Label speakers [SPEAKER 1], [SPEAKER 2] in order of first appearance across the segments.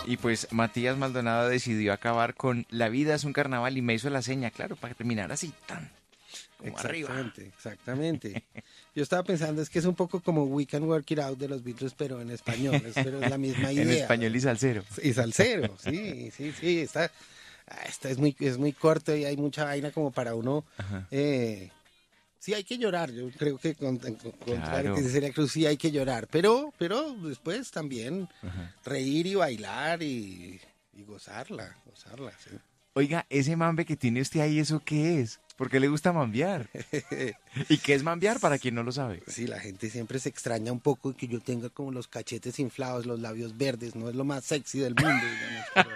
[SPEAKER 1] Y pues Matías Maldonado decidió acabar con La vida es un carnaval y me hizo la seña, claro, para terminar así, tan como arriba.
[SPEAKER 2] Exactamente. Yo estaba pensando, es que es un poco como We Can Work It Out de los Beatles, pero en español, pero es la misma idea.
[SPEAKER 1] En español y salsero.
[SPEAKER 2] Y salsero, sí, esta es muy corto y hay mucha vaina como para uno. Sí hay que llorar, yo creo que
[SPEAKER 1] Claro.
[SPEAKER 2] que Celia Cruz sí hay que llorar, pero después también reír y bailar y gozarla, sí.
[SPEAKER 1] Oiga, ese mambe que tiene usted ahí, ¿eso qué es? ¿Por qué le gusta mambear? ¿Y qué es mambear para quien no lo sabe?
[SPEAKER 2] Sí, la gente siempre se extraña un poco que yo tenga como los cachetes inflados, los labios verdes, no es lo más sexy del mundo, digamos, pero,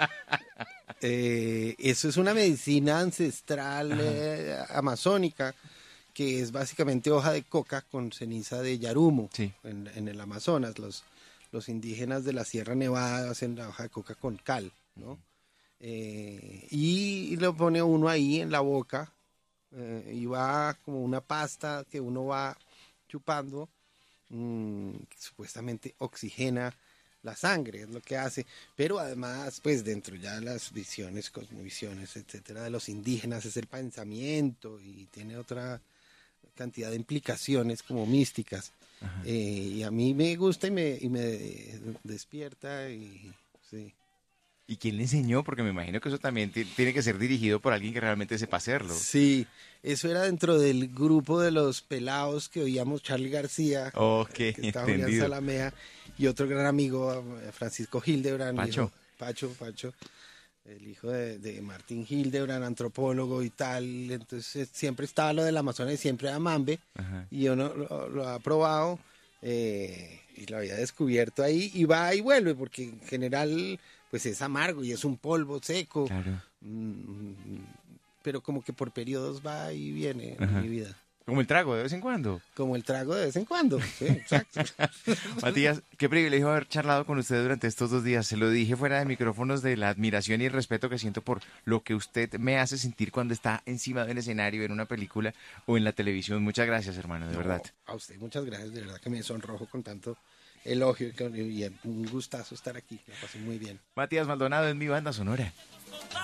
[SPEAKER 2] eso es una medicina ancestral amazónica, que es básicamente hoja de coca con ceniza de yarumo.
[SPEAKER 1] Sí.
[SPEAKER 2] En el Amazonas. Los indígenas de la Sierra Nevada hacen la hoja de coca con cal, ¿no? Y lo pone uno ahí en la boca y va como una pasta que uno va chupando, que supuestamente oxigena la sangre, es lo que hace, pero además, pues dentro ya de las visiones, cosmovisiones, etcétera, de los indígenas es el pensamiento y tiene otra cantidad de implicaciones como místicas. Y a mí me gusta y me despierta y sí.
[SPEAKER 1] ¿Y quién le enseñó? Porque me imagino que eso también tiene que ser dirigido por alguien que realmente sepa hacerlo.
[SPEAKER 2] Sí, eso era dentro del grupo de los pelados que oíamos Charly García,
[SPEAKER 1] Ok,
[SPEAKER 2] que estaba Julián
[SPEAKER 1] entendido.
[SPEAKER 2] Salamea, y otro gran amigo, Francisco Hildebrand,
[SPEAKER 1] Pacho.
[SPEAKER 2] Pacho, el hijo de Martín Hildebrand, antropólogo y tal. Entonces siempre estaba lo del Amazonas y siempre era mambe, y yo no lo ha probado y lo había descubierto ahí, y va y vuelve, porque en general pues es amargo y es un polvo seco.
[SPEAKER 1] Claro.
[SPEAKER 2] Pero como que por periodos va y viene en mi vida.
[SPEAKER 1] Como el trago de vez en cuando.
[SPEAKER 2] Como el trago de vez en cuando, sí, exacto.
[SPEAKER 1] Matías, qué privilegio haber charlado con usted durante estos 2 días. Se lo dije fuera de micrófonos de la admiración y el respeto que siento por lo que usted me hace sentir cuando está encima del escenario, en una película o en la televisión. Muchas gracias, hermano, de verdad.
[SPEAKER 2] A usted muchas gracias, de verdad que me sonrojo con tanto elogio y un gustazo estar aquí, la pasé muy bien.
[SPEAKER 1] Matías Maldonado en Mi Banda Sonora.